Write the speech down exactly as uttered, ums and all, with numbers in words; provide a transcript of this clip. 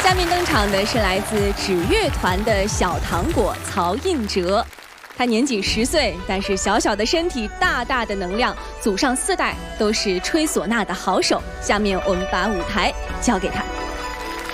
下面登场的是来自指乐团的小糖果曹印哲，他年仅十岁，但是小小的身体，大大的能量，祖上四代都是吹唢呐的好手。下面我们把舞台交给他。